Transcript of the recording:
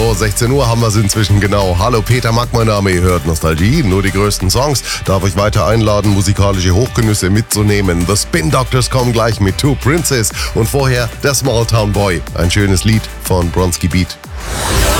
So, 16 Uhr haben wir es inzwischen genau. Hallo, Peter Mack, mein Name, ihr hört Nostalgie, nur die größten Songs. Darf euch weiter einladen, musikalische Hochgenüsse mitzunehmen. The Spin Doctors kommen gleich mit Two Princes und vorher der Small Town Boy. Ein schönes Lied von Bronski Beat.